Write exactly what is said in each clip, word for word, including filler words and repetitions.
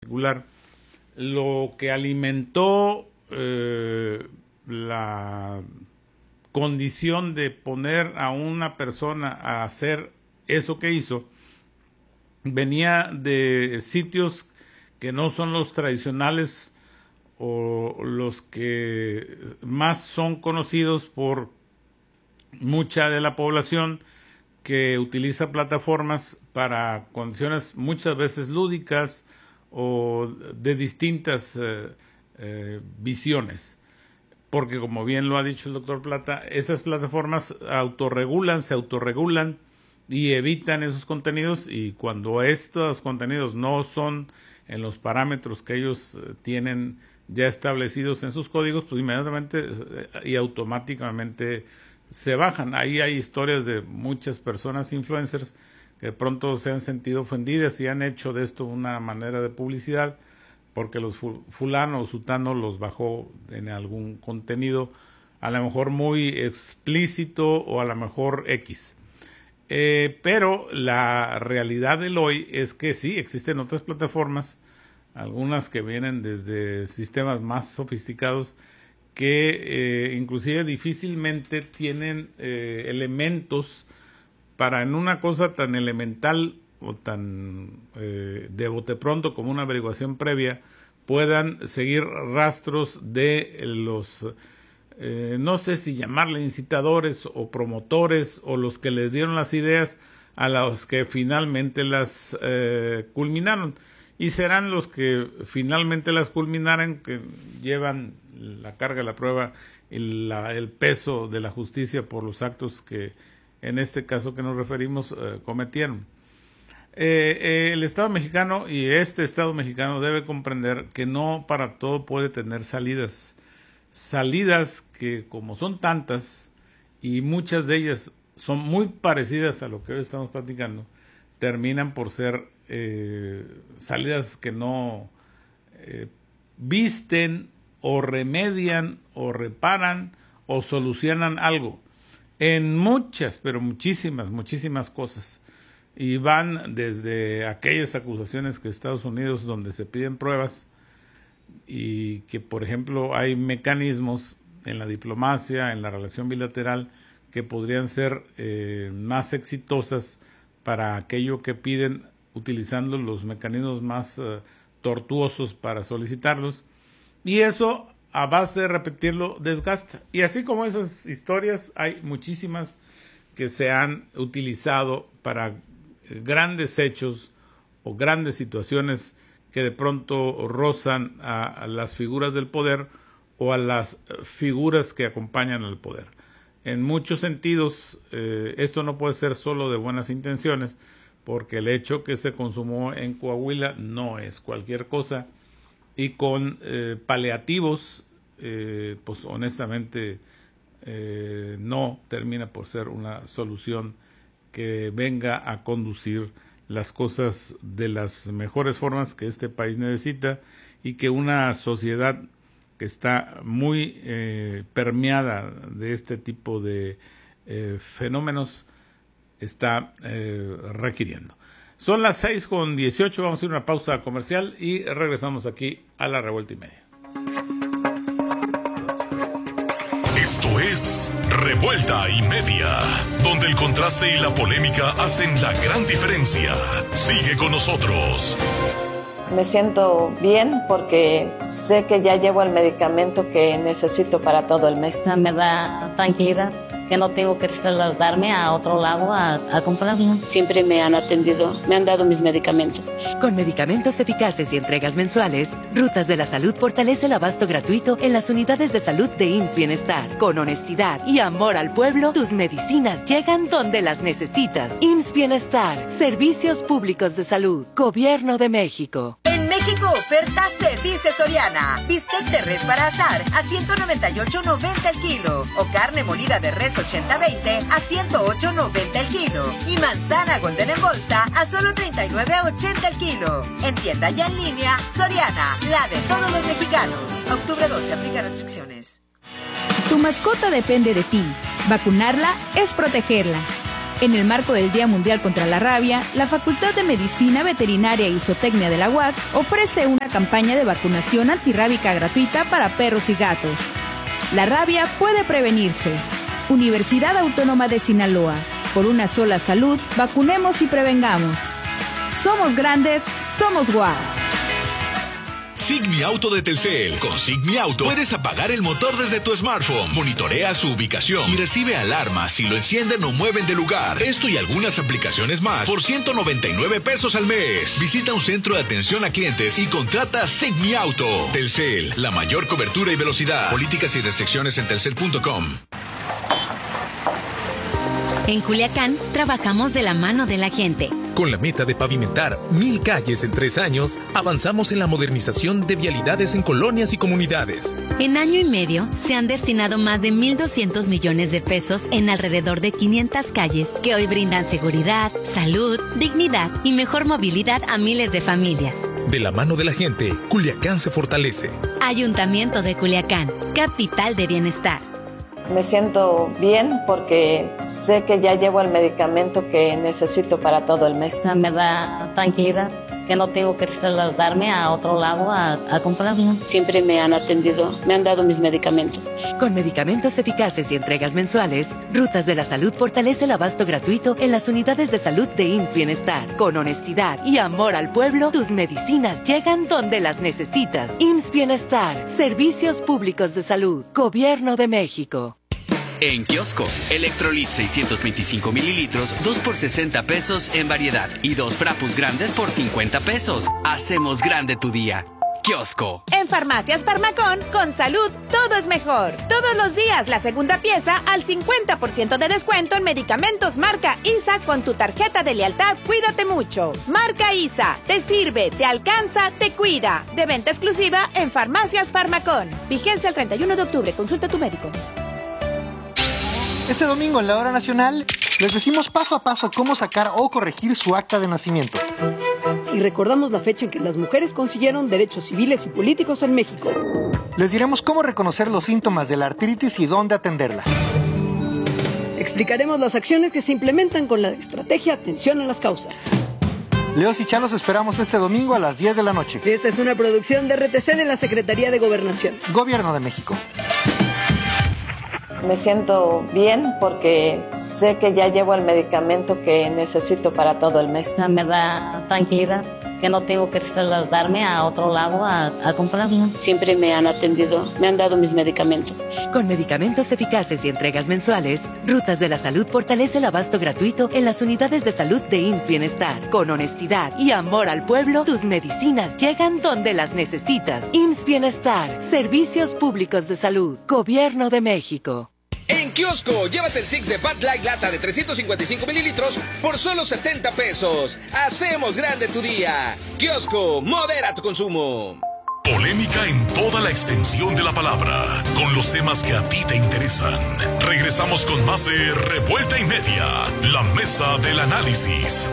particular, lo que alimentó eh, la condición de poner a una persona a hacer eso que hizo, venía de sitios que no son los tradicionales o los que más son conocidos por mucha de la población que utiliza plataformas para condiciones muchas veces lúdicas o de distintas eh, eh, visiones. Porque como bien lo ha dicho el doctor Plata, esas plataformas autorregulan, se autorregulan y evitan esos contenidos, y cuando estos contenidos no son en los parámetros que ellos tienen ya establecidos en sus códigos, pues inmediatamente y automáticamente se bajan. Ahí hay historias de muchas personas influencers que de pronto se han sentido ofendidas y han hecho de esto una manera de publicidad porque los fulano o sutano los bajó en algún contenido a lo mejor muy explícito o a lo mejor X. Eh, pero la realidad del hoy es que sí, existen otras plataformas, algunas que vienen desde sistemas más sofisticados que eh, inclusive difícilmente tienen eh, elementos para en una cosa tan elemental o tan eh, de bote pronto como una averiguación previa puedan seguir rastros de los eh, no sé si llamarle incitadores o promotores o los que les dieron las ideas a los que finalmente las eh, culminaron, y serán los que finalmente las culminaran que llevan la carga de la prueba y la, el peso de la justicia por los actos que en este caso que nos referimos eh, cometieron. Eh, eh, el Estado mexicano y este Estado mexicano debe comprender que no para todo puede tener salidas. Salidas que, como son tantas y muchas de ellas son muy parecidas a lo que hoy estamos platicando, terminan por ser eh, salidas que no eh, visten o remedian o reparan o solucionan algo en muchas, pero muchísimas, muchísimas cosas. Y van desde aquellas acusaciones que Estados Unidos, donde se piden pruebas, y que, por ejemplo, hay mecanismos en la diplomacia, en la relación bilateral, que podrían ser eh, más exitosas para aquello que piden, utilizando los mecanismos más uh, tortuosos para solicitarlos. Y eso, a base de repetirlo, desgasta. Y así como esas historias, hay muchísimas que se han utilizado para grandes hechos o grandes situaciones que de pronto rozan a, a las figuras del poder o a las figuras que acompañan al poder. En muchos sentidos, eh, esto no puede ser solo de buenas intenciones, porque el hecho que se consumó en Coahuila no es cualquier cosa, y con eh, paliativos, eh, pues honestamente eh, no termina por ser una solución que venga a conducir las cosas de las mejores formas que este país necesita, y que una sociedad que está muy eh, permeada de este tipo de eh, fenómenos está eh, requiriendo. Son las seis con dieciocho, vamos a ir a una pausa comercial y regresamos aquí a La Revuelta y Media. Esto es Revuelta y Media, donde el contraste y la polémica hacen la gran diferencia. Sigue con nosotros. Me siento bien porque sé que ya llevo el medicamento que necesito para todo el mes. Me da tranquilidad que no tengo que trasladarme a otro lado a, a comprarlo. Siempre me han atendido, me han dado mis medicamentos. Con medicamentos eficaces y entregas mensuales, Rutas de la Salud fortalece el abasto gratuito en las unidades de salud de I M S S Bienestar. Con honestidad y amor al pueblo, tus medicinas llegan donde las necesitas. I M S S Bienestar, Servicios Públicos de Salud, Gobierno de México. En México, oferta se dice Soriana. Bistec de res para asar a ciento noventa y ocho noventa el kilo. O carne molida de res ochenta veinte a ciento ocho noventa el kilo. Y manzana golden en bolsa a solo treinta y nueve ochenta el kilo. En tienda y en línea, Soriana, la de todos los mexicanos. Octubre doce, aplica restricciones. Tu mascota depende de ti. Vacunarla es protegerla. En el marco del Día Mundial contra la Rabia, la Facultad de Medicina Veterinaria y Zootecnia de la U A S ofrece una campaña de vacunación antirrábica gratuita para perros y gatos. La rabia puede prevenirse. Universidad Autónoma de Sinaloa. Por una sola salud, vacunemos y prevengamos. Somos grandes, somos U A S. Sigmi Auto de Telcel. Con Sigmi Auto puedes apagar el motor desde tu smartphone, monitorea su ubicación y recibe alarmas si lo encienden o mueven de lugar. Esto y algunas aplicaciones más por ciento noventa y nueve pesos al mes. Visita un centro de atención a clientes y contrata Sigmi Auto. Telcel, la mayor cobertura y velocidad. Políticas y restricciones en telcel punto com. En Culiacán, trabajamos de la mano de la gente. Con la meta de pavimentar mil calles en tres años, avanzamos en la modernización de vialidades en colonias y comunidades. En año y medio, se han destinado más de mil doscientos millones de pesos en alrededor de quinientas calles que hoy brindan seguridad, salud, dignidad y mejor movilidad a miles de familias. De la mano de la gente, Culiacán se fortalece. Ayuntamiento de Culiacán, capital de bienestar. Me siento bien porque sé que ya llevo el medicamento que necesito para todo el mes. Me da tranquilidad que no tengo que trasladarme a otro lado a, a comprarlo. Siempre me han atendido, me han dado mis medicamentos. Con medicamentos eficaces y entregas mensuales, Rutas de la Salud fortalece el abasto gratuito en las unidades de salud de I M S S Bienestar. Con honestidad y amor al pueblo, tus medicinas llegan donde las necesitas. I M S S Bienestar, Servicios Públicos de Salud, Gobierno de México. En Kiosco, Electrolit seiscientos veinticinco mililitros, dos por sesenta pesos en variedad y dos frapus grandes por cincuenta pesos. Hacemos grande tu día. Kiosco. En Farmacias Farmacón, con salud, todo es mejor. Todos los días la segunda pieza al cincuenta por ciento de descuento en medicamentos marca I S A con tu tarjeta de lealtad Cuídate Mucho. Marca I S A, te sirve, te alcanza, te cuida. De venta exclusiva en Farmacias Farmacón. Vigencia el treinta y uno de octubre. Consulta a tu médico. Este domingo en la Hora Nacional les decimos paso a paso cómo sacar o corregir su acta de nacimiento. Y recordamos la fecha en que las mujeres consiguieron derechos civiles y políticos en México. Les diremos cómo reconocer los síntomas de la artritis y dónde atenderla. Explicaremos las acciones que se implementan con la estrategia Atención a las Causas. Leos y Chá los esperamos este domingo a las diez de la noche. Esta es una producción de R T C de la Secretaría de Gobernación. Gobierno de México. Me siento bien porque sé que ya llevo el medicamento que necesito para todo el mes. Me da tranquilidad que no tengo que trasladarme a otro lado a, a comprarlo. Siempre me han atendido, me han dado mis medicamentos. Con medicamentos eficaces y entregas mensuales, Rutas de la Salud fortalece el abasto gratuito en las unidades de salud de I M S S Bienestar. Con honestidad y amor al pueblo, tus medicinas llegan donde las necesitas. I M S S Bienestar, Servicios Públicos de Salud, Gobierno de México. En Kiosco, llévate el Six de Bud Light lata de trescientos cincuenta y cinco mililitros por solo setenta pesos. Hacemos grande tu día. Kiosco, modera tu consumo. Polémica en toda la extensión de la palabra, con los temas que a ti te interesan. Regresamos con más de Revuelta y Media, la mesa del análisis.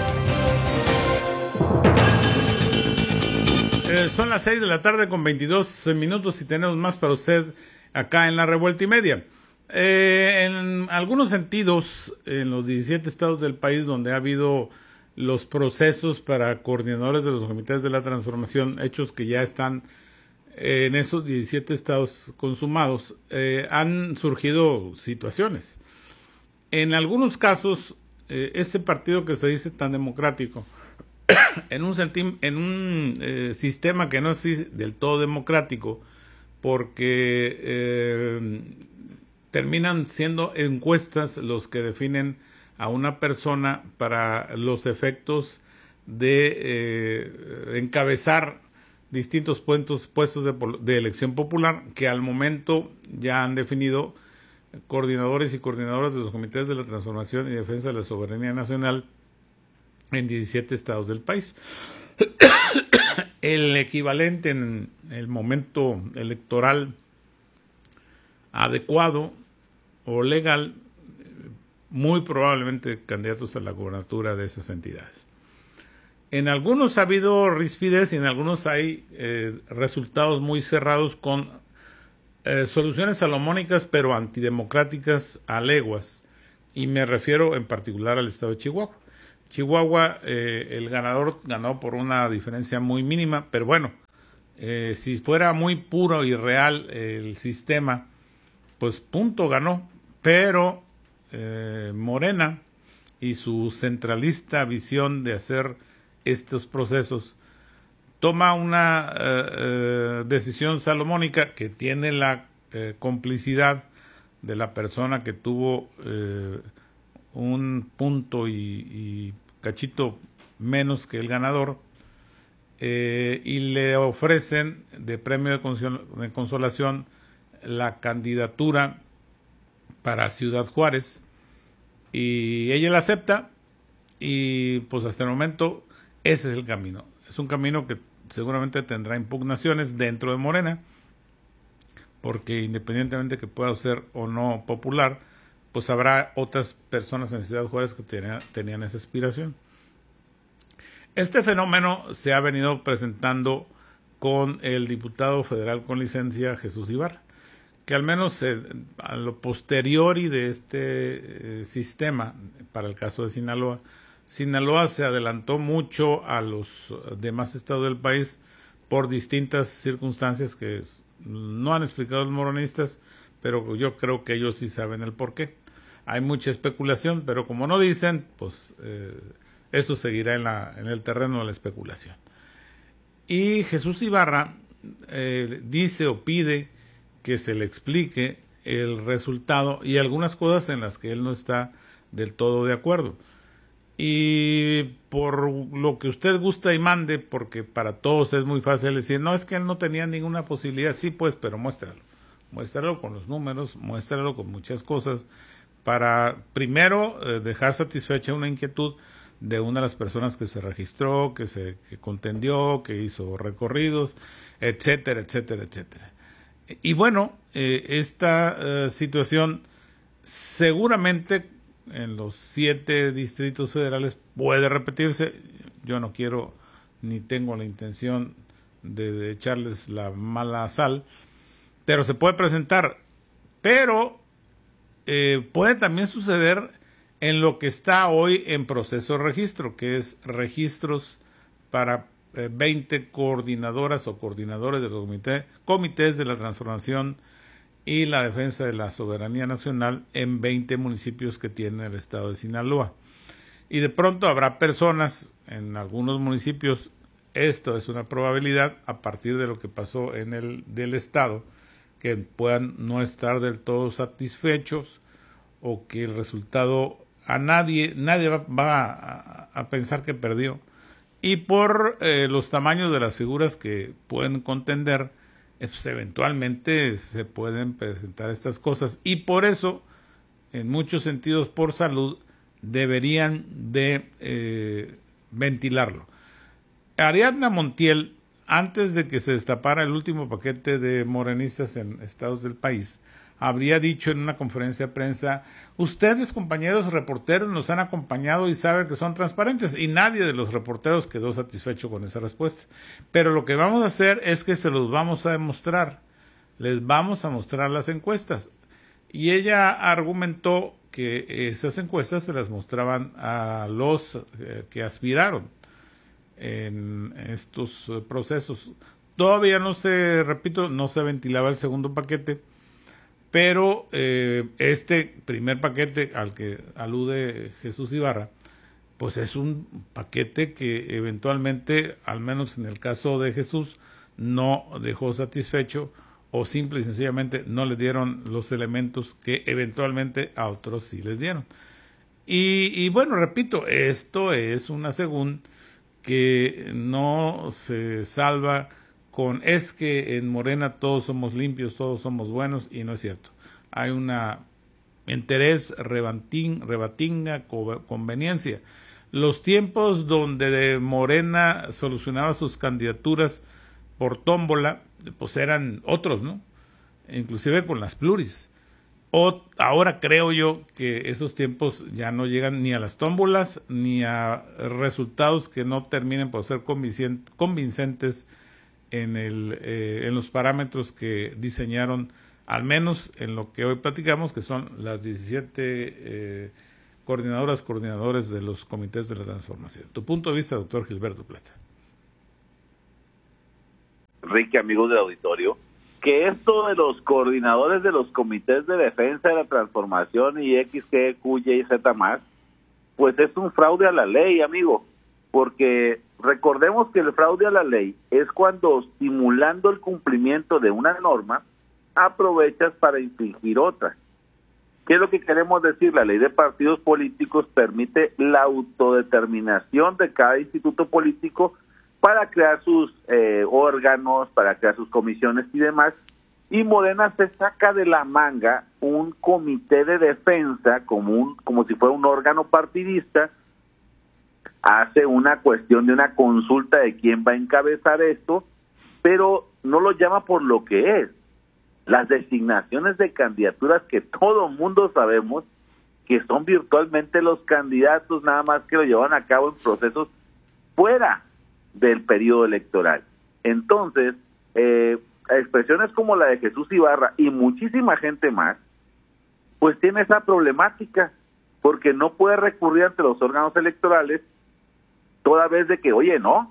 Eh, son las seis de la tarde con veintidós minutos y tenemos más para usted acá en la Revuelta y Media. Eh, en algunos sentidos, en los diecisiete estados del país donde ha habido los procesos para coordinadores de los comités de la transformación, hechos que ya están eh, en esos diecisiete estados consumados, eh, han surgido situaciones. En algunos casos, eh, ese partido que se dice tan democrático, en un, senti- en un eh, sistema que no es del todo democrático, porque eh, terminan siendo encuestas los que definen a una persona para los efectos de eh, encabezar distintos puestos, puestos de, de elección popular, que al momento ya han definido coordinadores y coordinadoras de los comités de la transformación y defensa de la soberanía nacional en diecisiete estados del país. El equivalente en el momento electoral adecuado o legal, muy probablemente candidatos a la gobernatura de esas entidades. En algunos ha habido rispidez y en algunos hay eh, resultados muy cerrados con eh, soluciones salomónicas pero antidemocráticas a leguas, y me refiero en particular al estado de Chihuahua. Chihuahua, eh, el ganador ganó por una diferencia muy mínima, pero bueno, eh, si fuera muy puro y real el sistema, pues punto ganó, pero eh, Morena y su centralista visión de hacer estos procesos toma una eh, eh, decisión salomónica que tiene la eh, complicidad de la persona que tuvo eh, un punto y, y cachito menos que el ganador, eh, y le ofrecen de premio de, consol de consolación la candidatura para Ciudad Juárez, y ella la acepta, y pues hasta el momento ese es el camino. Es un camino que seguramente tendrá impugnaciones dentro de Morena, porque independientemente que pueda ser o no popular, pues habrá otras personas en Ciudad Juárez que tenían, tenían esa aspiración. Este fenómeno se ha venido presentando con el diputado federal con licencia Jesús Ibarra, que al menos eh, a lo posteriori de este eh, sistema, para el caso de Sinaloa, Sinaloa se adelantó mucho a los demás estados del país por distintas circunstancias que no han explicado los morenistas, pero yo creo que ellos sí saben el porqué. Hay mucha especulación, pero como no dicen, pues eh, eso seguirá en, la, en el terreno de la especulación. Y Jesús Ibarra eh, dice o pide que se le explique el resultado y algunas cosas en las que él no está del todo de acuerdo. Y por lo que usted gusta y mande, porque para todos es muy fácil decir, no, es que él no tenía ninguna posibilidad. Sí, pues, pero muéstralo. Muéstralo con los números, muéstralo con muchas cosas, para primero eh, dejar satisfecha una inquietud de una de las personas que se registró, que se que contendió, que hizo recorridos, etcétera, etcétera, etcétera. Y bueno, eh, esta eh, situación seguramente en los siete distritos federales puede repetirse. Yo no quiero ni tengo la intención de, de echarles la mala sal, pero se puede presentar. Pero eh, puede también suceder en lo que está hoy en proceso de registro, que es registros para eh, veinte coordinadoras o coordinadores de los comités, comités de la transformación y la defensa de la soberanía nacional en veinte municipios que tiene el estado de Sinaloa. Y de pronto habrá personas en algunos municipios, esto es una probabilidad a partir de lo que pasó en el del estado, que puedan no estar del todo satisfechos o que el resultado a nadie, nadie va, va a, a pensar que perdió. Y por eh, los tamaños de las figuras que pueden contender, pues eventualmente se pueden presentar estas cosas, y por eso, en muchos sentidos por salud, deberían de eh, ventilarlo. Ariadna Montiel, antes de que se destapara el último paquete de morenistas en estados del país, habría dicho en una conferencia de prensa, ustedes, compañeros reporteros, nos han acompañado y saben que son transparentes, y nadie de los reporteros quedó satisfecho con esa respuesta. Pero lo que vamos a hacer es que se los vamos a demostrar, les vamos a mostrar las encuestas. Y ella argumentó que esas encuestas se las mostraban a los eh, que aspiraron en estos eh, procesos. Todavía no se, repito, no se ventilaba el segundo paquete, pero eh, este primer paquete al que alude Jesús Ibarra, pues es un paquete que eventualmente, al menos en el caso de Jesús, no dejó satisfecho, o simple y sencillamente no le dieron los elementos que eventualmente a otros sí les dieron. Y, y bueno, repito, esto es una según que no se salva con es que en Morena todos somos limpios, todos somos buenos, y no es cierto. Hay una interés, rebatín, rebatinga, conveniencia. Los tiempos donde de Morena solucionaba sus candidaturas por tómbola, pues eran otros, ¿no? Inclusive con las pluris. O, ahora creo yo que esos tiempos ya no llegan ni a las tómbolas, ni a resultados que no terminen por ser convincentes en, el, eh, en los parámetros que diseñaron al menos en lo que hoy platicamos, que son las diecisiete eh, coordinadoras, coordinadores de los comités de la transformación. Tu punto de vista, doctor Gilberto Plata. Enrique, amigos del auditorio, que esto de los coordinadores de los comités de defensa de la transformación y X, G, Q, Y y Z más, pues es un fraude a la ley, amigo, porque recordemos que el fraude a la ley es cuando, simulando el cumplimiento de una norma, aprovechas para infringir otra. ¿Qué es lo que queremos decir? La ley de partidos políticos permite la autodeterminación de cada instituto político para crear sus eh, órganos, para crear sus comisiones y demás, y Morena se saca de la manga un comité de defensa como, un, como si fuera un órgano partidista, hace una cuestión de una consulta de quién va a encabezar esto, pero no lo llama por lo que es. Las designaciones de candidaturas que todo mundo sabemos que son virtualmente los candidatos, nada más que lo llevan a cabo en procesos fuera del periodo electoral. Entonces, eh, expresiones como la de Jesús Ibarra y muchísima gente más, pues tiene esa problemática, porque no puede recurrir ante los órganos electorales toda vez de que, oye, no,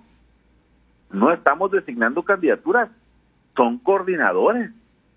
no estamos designando candidaturas, son coordinadores,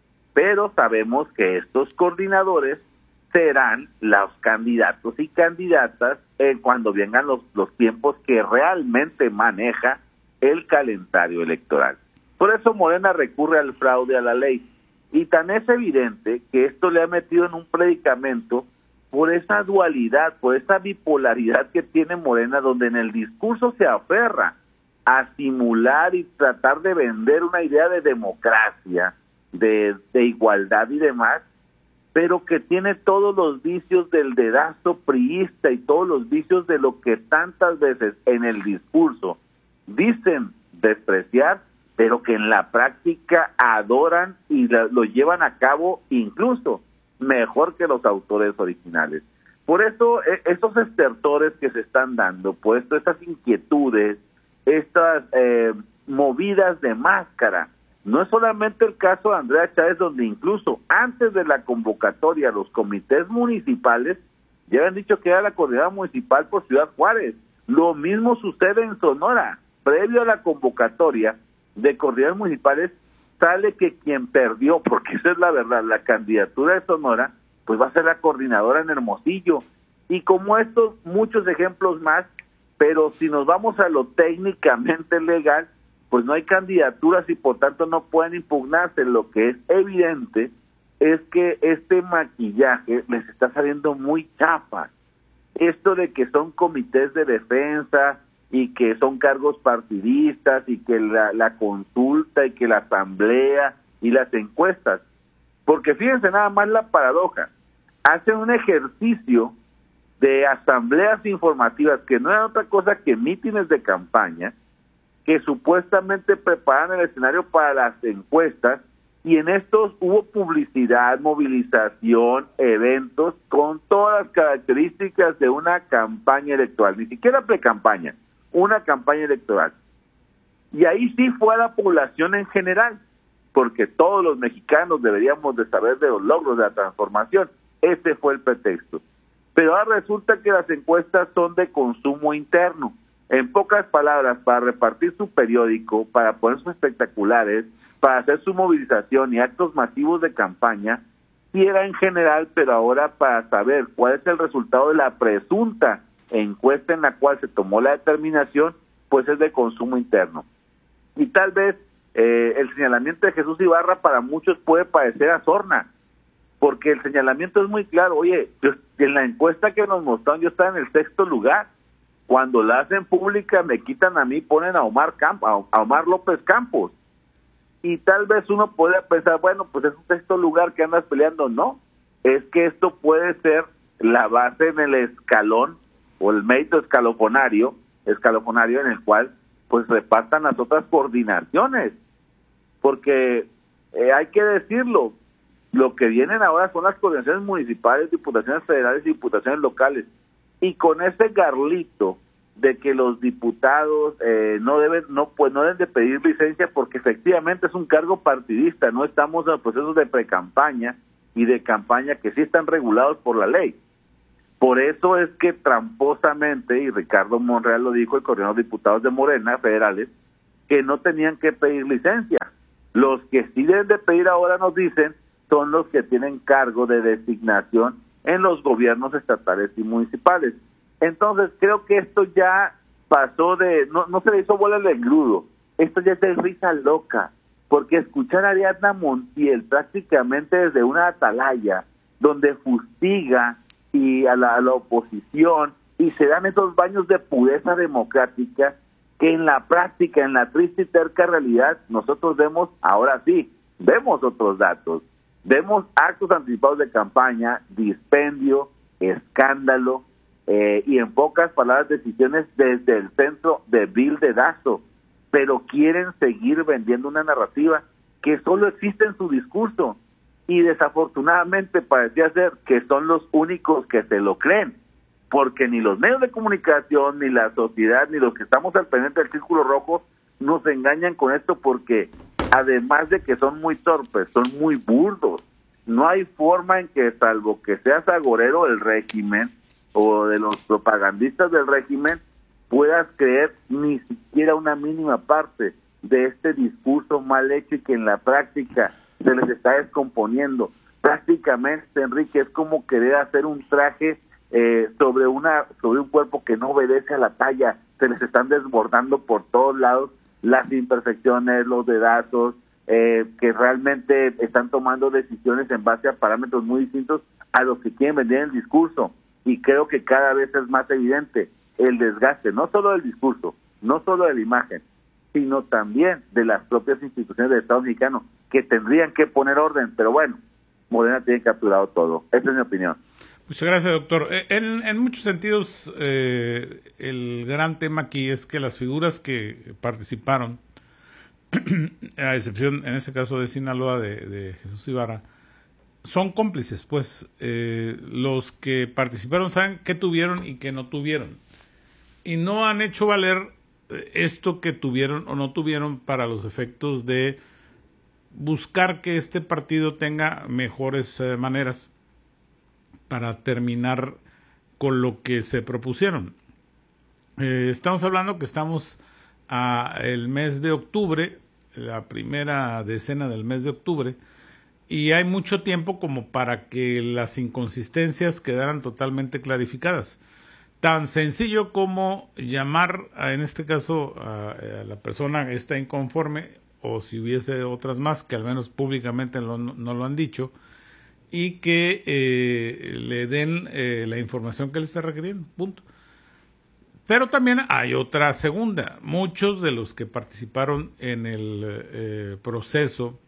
pero sabemos que estos coordinadores serán los candidatos y candidatas eh, cuando vengan los, los tiempos que realmente maneja el calendario electoral. Por eso Morena recurre al fraude a la ley. Y tan es evidente que esto le ha metido en un predicamento por esa dualidad, por esa bipolaridad que tiene Morena, donde en el discurso se aferra a simular y tratar de vender una idea de democracia, de, de igualdad y demás, pero que tiene todos los vicios del dedazo priista y todos los vicios de lo que tantas veces en el discurso dicen despreciar, pero que en la práctica adoran y la, lo llevan a cabo incluso mejor que los autores originales. Por eso, eh, esos estertores que se están dando, por esto, estas inquietudes, estas eh, movidas de máscara, no es solamente el caso de Andrea Chávez, donde incluso antes de la convocatoria los comités municipales ya habían dicho que era la coordinadora municipal por Ciudad Juárez. Lo mismo sucede en Sonora. Previo a la convocatoria de coordinadores municipales, sale que quien perdió, porque esa es la verdad, la candidatura de Sonora, pues va a ser la coordinadora en Hermosillo. Y como estos, muchos ejemplos más, pero si nos vamos a lo técnicamente legal, pues no hay candidaturas y por tanto no pueden impugnarse. Lo que es evidente es que este maquillaje les está saliendo muy chafa. Esto de que son comités de defensa y que son cargos partidistas y que la, la consulta y que la asamblea y las encuestas. Porque fíjense nada más la paradoja. Hacen un ejercicio de asambleas informativas que no eran otra cosa que mítines de campaña, que supuestamente preparan el escenario para las encuestas, y en estos hubo publicidad, movilización, eventos con todas las características de una campaña electoral, ni siquiera pre-campaña, una campaña electoral. Y ahí sí fue a la población en general, porque todos los mexicanos deberíamos de saber de los logros de la transformación. Ese fue el pretexto. Pero ahora resulta que las encuestas son de consumo interno. En pocas palabras, para repartir su periódico, para poner sus espectaculares, para hacer su movilización y actos masivos de campaña, sí era en general, pero ahora para saber cuál es el resultado de la presunta encuesta en la cual se tomó la determinación, pues es de consumo interno. Y tal vez eh, el señalamiento de Jesús Ibarra para muchos puede parecer a sorna, porque el señalamiento es muy claro. Oye, yo, en la encuesta que nos mostraron yo estaba en el sexto lugar. Cuando la hacen pública me quitan a mí, ponen a Omar Camp, a Omar López Campos. Y tal vez uno puede pensar, bueno, pues es un sexto lugar que andas peleando. No, es que esto puede ser la base en el escalón o el mérito escalofonario, escalofonario en el cual pues repartan las otras coordinaciones. Porque eh, hay que decirlo, lo que vienen ahora son las coordinaciones municipales, diputaciones federales y diputaciones locales. Y con ese garlito de que los diputados eh, no deben no pues no deben de pedir licencia porque efectivamente es un cargo partidista, no estamos en los procesos de precampaña y de campaña que sí están regulados por la ley. Por eso es que tramposamente, y Ricardo Monreal lo dijo, el coordinador de diputados de Morena federales, que no tenían que pedir licencia. Los que sí deben de pedir ahora, nos dicen, son los que tienen cargo de designación en los gobiernos estatales y municipales. Entonces, creo que esto ya pasó de, no, no se le hizo bola de engrudo, esto ya es de risa loca, porque escuchar a Ariadna Montiel prácticamente desde una atalaya, donde fustiga y a la, a la oposición, y se dan esos baños de pureza democrática, que en la práctica, en la triste y terca realidad, nosotros vemos, ahora sí, vemos otros datos, vemos actos anticipados de campaña, dispendio, escándalo, Eh, y en pocas palabras, decisiones desde el centro de vil dedazo, pero quieren seguir vendiendo una narrativa que solo existe en su discurso, y desafortunadamente parecía ser que son los únicos que se lo creen, porque ni los medios de comunicación, ni la sociedad, ni los que estamos al pendiente del círculo rojo nos engañan con esto, porque además de que son muy torpes, son muy burdos. No hay forma en que, salvo que seas agorero del régimen o de los propagandistas del régimen, puedas creer ni siquiera una mínima parte de este discurso mal hecho y que en la práctica se les está descomponiendo. Prácticamente, Enrique, es como querer hacer un traje eh, sobre una sobre un cuerpo que no obedece a la talla. Se les están desbordando por todos lados las imperfecciones, los dedazos, eh, que realmente están tomando decisiones en base a parámetros muy distintos a los que quieren vender el discurso. Y creo que cada vez es más evidente el desgaste, no solo del discurso, no solo de la imagen, sino también de las propias instituciones del Estado mexicano, que tendrían que poner orden. Pero bueno, Morena tiene capturado todo. Esa es mi opinión. Muchas gracias, doctor. En, en muchos sentidos, eh, el gran tema aquí es que las figuras que participaron, a excepción en este caso de Sinaloa, de, de Jesús Ibarra, son cómplices, pues. Eh, los que participaron saben qué tuvieron y qué no tuvieron, y no han hecho valer esto que tuvieron o no tuvieron para los efectos de buscar que este partido tenga mejores eh, maneras para terminar con lo que se propusieron. Eh, estamos hablando que estamos a el mes de octubre, la primera decena del mes de octubre, y hay mucho tiempo como para que las inconsistencias quedaran totalmente clarificadas. Tan sencillo como llamar, a, en este caso, a, a la persona esta inconforme, o si hubiese otras más que al menos públicamente lo, no lo han dicho, y que eh, le den eh, la información que le está requiriendo, punto. Pero también hay otra segunda. Muchos de los que participaron en el eh, proceso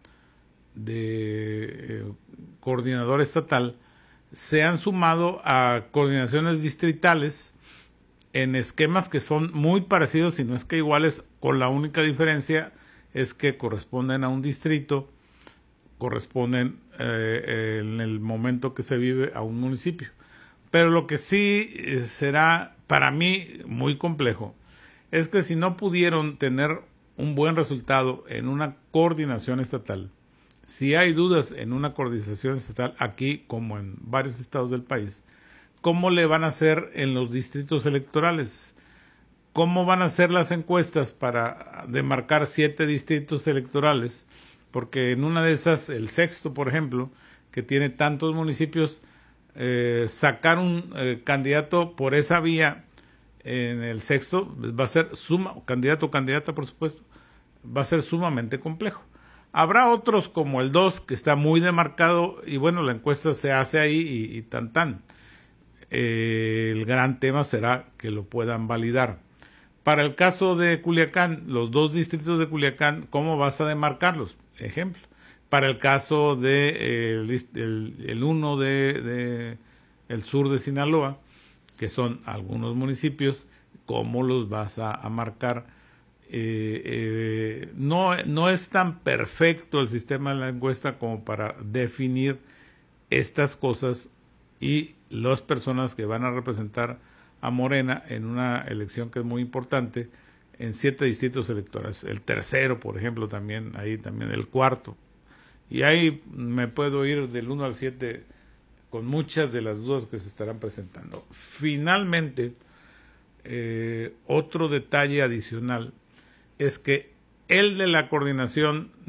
de eh, coordinador estatal se han sumado a coordinaciones distritales en esquemas que son muy parecidos, si no es que iguales, con la única diferencia es que corresponden a un distrito, corresponden eh, en el momento que se vive a un municipio. Pero lo que sí será para mí muy complejo es que si no pudieron tener un buen resultado en una coordinación estatal, si hay dudas en una coordinación estatal aquí como en varios estados del país, ¿cómo le van a hacer en los distritos electorales? ¿Cómo van a hacer las encuestas para demarcar siete distritos electorales? Porque en una de esas, el sexto, por ejemplo, que tiene tantos municipios, eh, sacar un eh, candidato por esa vía en el sexto va a ser suma, candidato o candidata, por supuesto, va a ser sumamente complejo. Habrá otros como el dos, que está muy demarcado, y bueno, la encuesta se hace ahí y, y tan tan. Eh, el gran tema será que lo puedan validar. Para el caso de Culiacán, los dos distritos de Culiacán, ¿cómo vas a demarcarlos? Ejemplo. Para el caso de eh, el, el, el uno de, de el sur de Sinaloa, que son algunos municipios, ¿cómo los vas a, a marcar? Eh, eh, no, no es tan perfecto el sistema de la encuesta como para definir estas cosas, y las personas que van a representar a Morena en una elección que es muy importante en siete distritos electorales. El tercero, por ejemplo, también, ahí también el cuarto. Y ahí me puedo ir del uno al siete con muchas de las dudas que se estarán presentando. Finalmente, eh, otro detalle adicional es que el de la coordinación